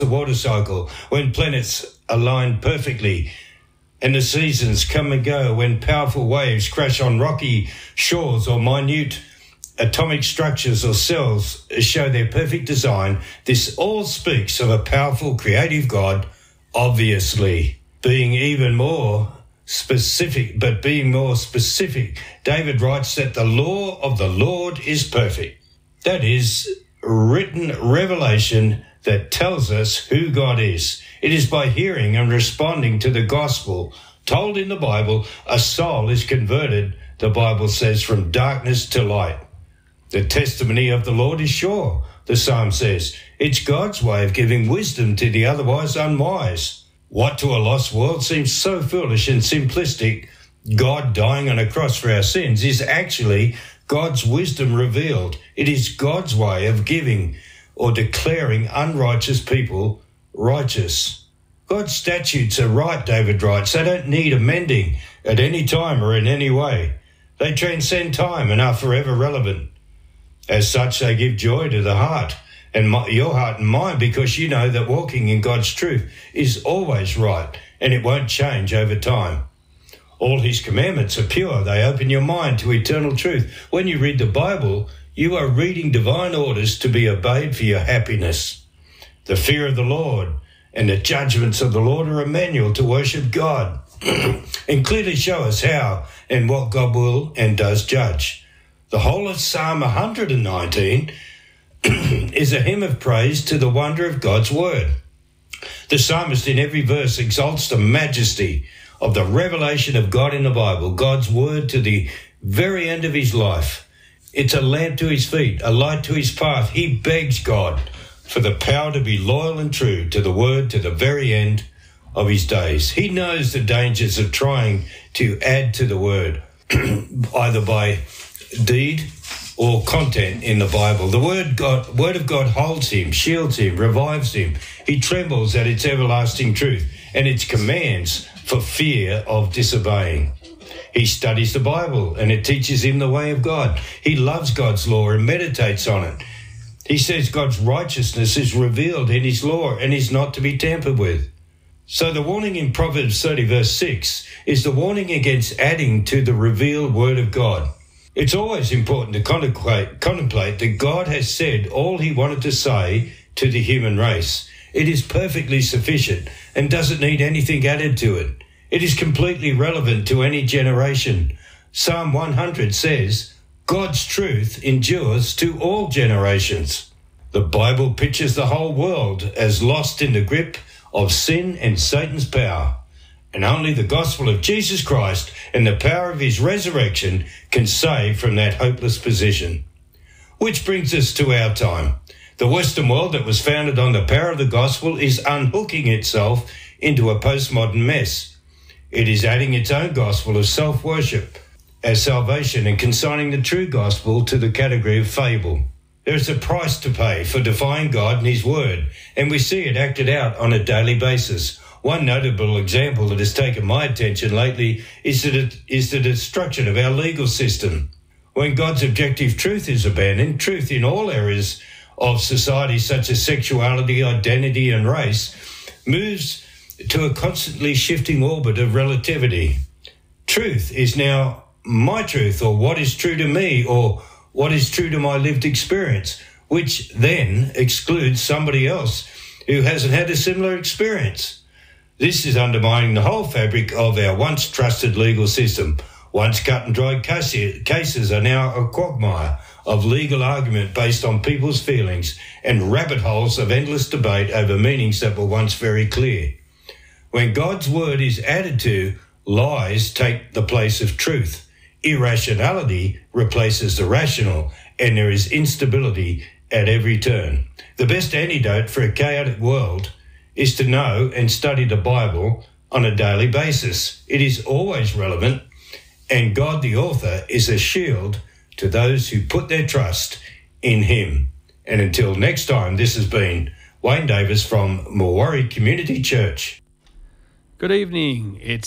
the water cycle, when planets align perfectly and the seasons come and go, when powerful waves crash on rocky shores or minute atomic structures or cells show their perfect design, this all speaks of a powerful creative God, obviously. Being more specific, David writes that the law of the Lord is perfect. That is written revelation that tells us who God is. It is by hearing and responding to the gospel told in the Bible, a soul is converted, the Bible says, from darkness to light. The testimony of the Lord is sure, the psalm says. It's God's way of giving wisdom to the otherwise unwise. What to a lost world seems so foolish and simplistic, God dying on a cross for our sins, is actually God's wisdom revealed. It is God's way of giving or declaring unrighteous people righteous. God's statutes are right, David writes. They don't need amending at any time or in any way. They transcend time and are forever relevant. As such, they give joy to the heart and your heart and mine, because you know that walking in God's truth is always right and it won't change over time. All his commandments are pure. They open your mind to eternal truth. When you read the Bible, you are reading divine orders to be obeyed for your happiness. The fear of the Lord and the judgments of the Lord are a manual to worship God and clearly show us how and what God will and does judge. The whole of Psalm 119 is a hymn of praise to the wonder of God's word. The psalmist in every verse exalts the majesty of the revelation of God in the Bible, God's word to the very end of his life. It's a lamp to his feet, a light to his path. He begs God for the power to be loyal and true to the word to the very end of his days. He knows the dangers of trying to add to the word, either by deed or content in the Bible. The word of God holds him, shields him, revives him. He trembles at its everlasting truth and its commands for fear of disobeying. He studies the Bible and it teaches him the way of God. He loves God's law and meditates on it. He says God's righteousness is revealed in his law and is not to be tampered with. So the warning in Proverbs 30 verse 6 is the warning against adding to the revealed word of God. It's always important to contemplate that God has said all he wanted to say to the human race. It is perfectly sufficient and doesn't need anything added to it. It is completely relevant to any generation. Psalm 100 says, God's truth endures to all generations. The Bible pictures the whole world as lost in the grip of sin and Satan's power. And only the gospel of Jesus Christ and the power of his resurrection can save from that hopeless position. Which brings us to our time. The Western world that was founded on the power of the gospel is unhooking itself into a postmodern mess. It is adding its own gospel of self-worship as salvation and consigning the true gospel to the category of fable. There is a price to pay for defying God and his word, and we see it acted out on a daily basis. One notable example that has taken my attention lately is the destruction of our legal system. When God's objective truth is abandoned, truth in all areas of society such as sexuality, identity and race moves to a constantly shifting orbit of relativity. Truth is now my truth, or what is true to me, or what is true to my lived experience, which then excludes somebody else who hasn't had a similar experience. This is undermining the whole fabric of our once trusted legal system. Once cut and dried cases are now a quagmire of legal argument based on people's feelings and rabbit holes of endless debate over meanings that were once very clear. When God's word is added to, lies take the place of truth. Irrationality replaces the rational, and there is instability at every turn. The best antidote for a chaotic world is to know and study the Bible on a daily basis. It is always relevant, and God the author is a shield to those who put their trust in him. And until next time, this has been Wayne Davis from Morwarree Community Church. Good evening. It's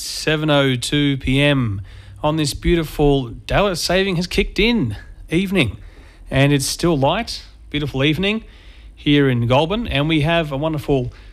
7:02 p.m. on this beautiful daylight saving has kicked in evening, and it's still light, beautiful evening here in Goulburn, and we have a wonderful